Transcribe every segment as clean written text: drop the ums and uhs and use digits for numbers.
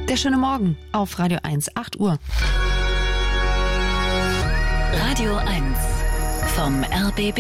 Der schöne Morgen auf Radio 1, 8 Uhr. Radio 1 vom RBB.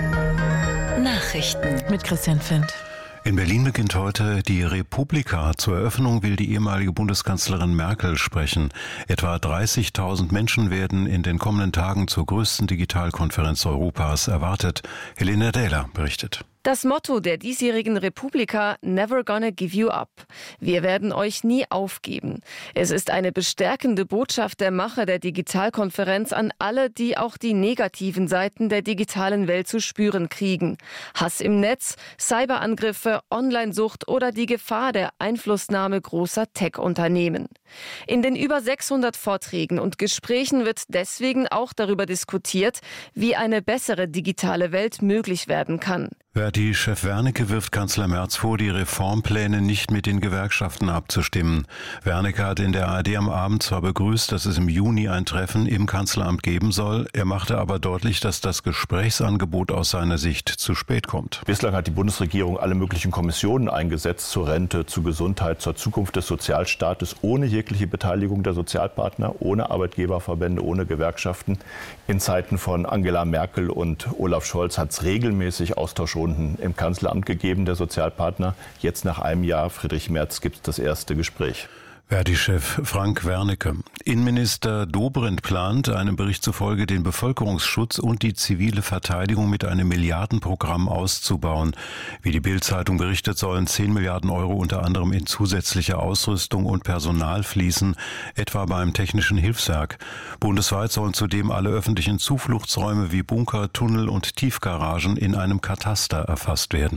Nachrichten Mit Christian Fendt. In Berlin beginnt heute die Republika. Zur Eröffnung will die ehemalige Bundeskanzlerin Merkel sprechen. Etwa 30.000 Menschen werden in den kommenden Tagen zur größten Digitalkonferenz Europas erwartet. Helene Dähler berichtet. Das Motto der diesjährigen Republika: Never gonna give you up. Wir werden euch nie aufgeben. Es ist eine bestärkende Botschaft der Macher der Digitalkonferenz an alle, die auch die negativen Seiten der digitalen Welt zu spüren kriegen. Hass im Netz, Cyberangriffe, Onlinesucht oder die Gefahr der Einflussnahme großer Tech-Unternehmen. In den über 600 Vorträgen und Gesprächen wird deswegen auch darüber diskutiert, wie eine bessere digitale Welt möglich werden kann. Verdi-Chef Wernicke wirft Kanzler Merz vor, die Reformpläne nicht mit den Gewerkschaften abzustimmen. Wernicke hat in der ARD am Abend zwar begrüßt, dass es im Juni ein Treffen im Kanzleramt geben soll, er machte aber deutlich, dass das Gesprächsangebot aus seiner Sicht zu spät kommt. Bislang hat die Bundesregierung alle möglichen Kommissionen eingesetzt, zur Rente, zur Gesundheit, zur Zukunft des Sozialstaates, ohne jegliche Beteiligung der Sozialpartner, ohne Arbeitgeberverbände, ohne Gewerkschaften. In Zeiten von Angela Merkel und Olaf Scholz hat es regelmäßig Austauschrunden im Kanzleramt gegeben, der Sozialpartner. Jetzt nach einem Jahr, Friedrich Merz, gibt es das erste Gespräch. Verdi-Chef Frank Wernicke. Innenminister Dobrindt plant, einem Bericht zufolge, den Bevölkerungsschutz und die zivile Verteidigung mit einem Milliardenprogramm auszubauen. Wie die Bild-Zeitung berichtet, sollen 10 Milliarden Euro unter anderem in zusätzliche Ausrüstung und Personal fließen, etwa beim Technischen Hilfswerk. Bundesweit sollen zudem alle öffentlichen Zufluchtsräume wie Bunker, Tunnel und Tiefgaragen in einem Kataster erfasst werden.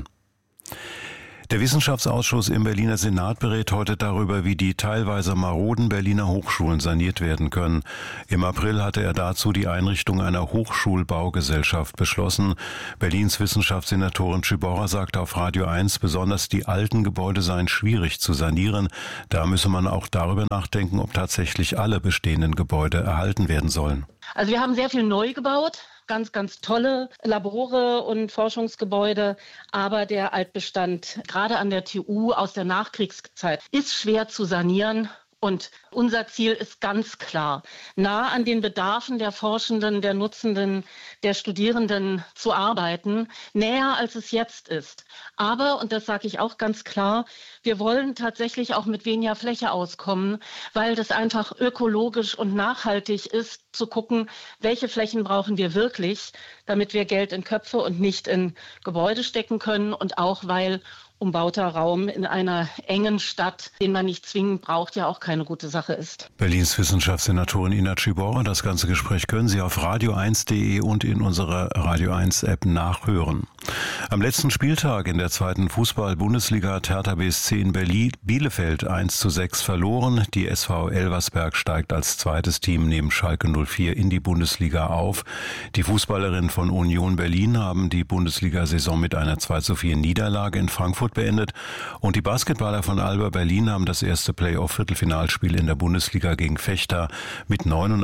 Der Wissenschaftsausschuss im Berliner Senat berät heute darüber, wie die teilweise maroden Berliner Hochschulen saniert werden können. Im April hatte er dazu die Einrichtung einer Hochschulbaugesellschaft beschlossen. Berlins Wissenschaftssenatorin Tschiborra sagte auf Radio 1, besonders die alten Gebäude seien schwierig zu sanieren. Da müsse man auch darüber nachdenken, ob tatsächlich alle bestehenden Gebäude erhalten werden sollen. Also wir haben sehr viel neu gebaut. Ganz, ganz tolle Labore und Forschungsgebäude. Aber der Altbestand, gerade an der TU aus der Nachkriegszeit, ist schwer zu sanieren. Und unser Ziel ist ganz klar, nah an den Bedarfen der Forschenden, der Nutzenden, der Studierenden zu arbeiten, näher als es jetzt ist. Aber, und das sage ich auch ganz klar, wir wollen tatsächlich auch mit weniger Fläche auskommen, weil das einfach ökologisch und nachhaltig ist, zu gucken, welche Flächen brauchen wir wirklich, damit wir Geld in Köpfe und nicht in Gebäude stecken können, und auch weil umbauter Raum in einer engen Stadt, den man nicht zwingend braucht, ja auch keine gute Sache ist. Berlins Wissenschaftssenatorin Ina Tschiborra. Das ganze Gespräch können Sie auf radio1.de und in unserer Radio 1 App nachhören. Am letzten Spieltag in der zweiten Fußball-Bundesliga hat Hertha BSC in Bielefeld 1:6 verloren. Die SV Elversberg steigt als zweites Team neben Schalke 04 in die Bundesliga auf. Die Fußballerinnen von Union Berlin haben die Bundesliga-Saison mit einer 2:4 Niederlage in Frankfurt beendet, und die Basketballer von Alba Berlin haben das erste Playoff-Viertelfinalspiel in der Bundesliga gegen Vechta mit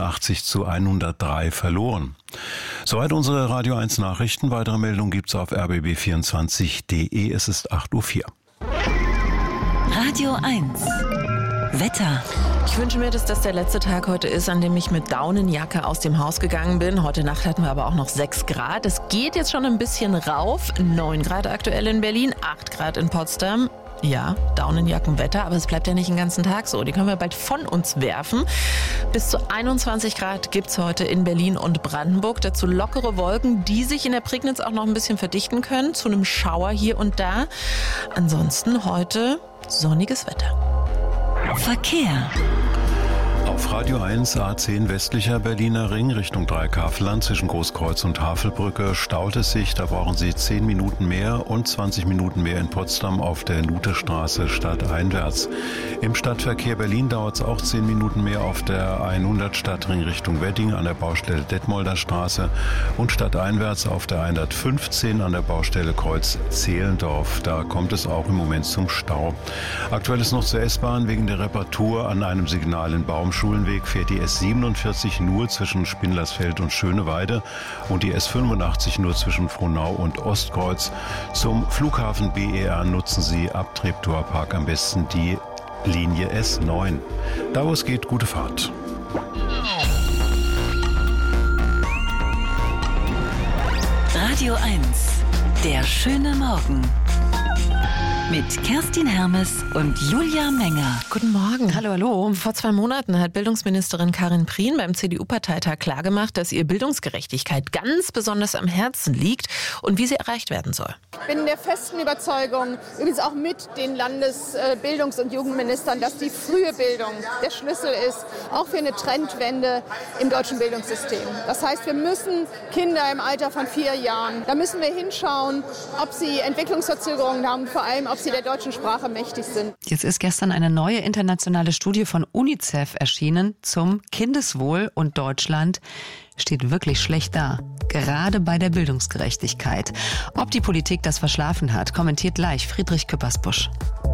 89:103 verloren. Soweit unsere Radio 1 Nachrichten. Weitere Meldungen gibt's auf rbb24.de. Es ist 8:04 Uhr. Radio 1 Wetter. Ich wünsche mir, dass das der letzte Tag heute ist, an dem ich mit Daunenjacke aus dem Haus gegangen bin. Heute Nacht hatten wir aber auch noch 6 Grad. Es geht jetzt schon ein bisschen rauf. 9 Grad aktuell in Berlin, 8 Grad in Potsdam. Ja, Daunenjackenwetter, aber es bleibt ja nicht den ganzen Tag so. Die können wir bald von uns werfen. Bis zu 21 Grad gibt's heute in Berlin und Brandenburg. Dazu lockere Wolken, die sich in der Prignitz auch noch ein bisschen verdichten können. Zu einem Schauer hier und da. Ansonsten heute sonniges Wetter. Verkehr. Auf Radio 1 A10 westlicher Berliner Ring Richtung Dreikafland zwischen Großkreuz und Havelbrücke staut es sich. Da brauchen Sie 10 Minuten mehr und 20 Minuten mehr in Potsdam auf der Nuthestraße stadteinwärts. Im Stadtverkehr Berlin dauert es auch 10 Minuten mehr auf der 100 Stadtring Richtung Wedding an der Baustelle Detmolder Straße und stadteinwärts auf der 115 an der Baustelle Kreuz Zehlendorf. Da kommt es auch im Moment zum Stau. Aktuell ist noch zur S-Bahn wegen der Reparatur an einem Signal in Baumschulenweg fährt die S47 nur zwischen Spindlersfeld und Schöneweide und die S85 nur zwischen Frohnau und Ostkreuz. Zum Flughafen BER nutzen Sie ab Treptower Park am besten die Linie S9. Da wo es geht, gute Fahrt. Radio 1, der schöne Morgen. Mit Kerstin Hermes und Julia Menger. Guten Morgen. Hallo, hallo. Vor 2 Monaten hat Bildungsministerin Karin Prien beim CDU-Parteitag klargemacht, dass ihr Bildungsgerechtigkeit ganz besonders am Herzen liegt und wie sie erreicht werden soll. Ich bin der festen Überzeugung, übrigens auch mit den Landesbildungs- und Jugendministern, dass die frühe Bildung der Schlüssel ist, auch für eine Trendwende im deutschen Bildungssystem. Das heißt, wir müssen Kinder im Alter von 4 Jahren, da müssen wir hinschauen, ob sie Entwicklungsverzögerungen haben, vor allem ob sie der deutschen Sprache mächtig sind. Jetzt ist gestern eine neue internationale Studie von UNICEF erschienen zum Kindeswohl, und Deutschland steht wirklich schlecht da, gerade bei der Bildungsgerechtigkeit. Ob die Politik das verschlafen hat, kommentiert gleich Friedrich Küppersbusch.